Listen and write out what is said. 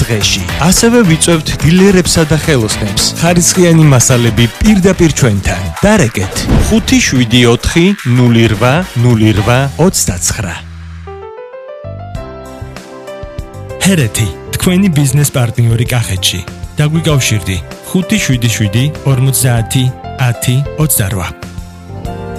დღეში. ასევე ვიწევთ დილერებსა და ხელოსნებს. ხარისხიანი მასალები პირდაპირ ჩვენთან. დარეკეთ 574 08 08 29. ჰერეთი, თქვენი ბიზნეს პარტნიორი კახეთში. დაგვიკავშირდი 577 50 10 28.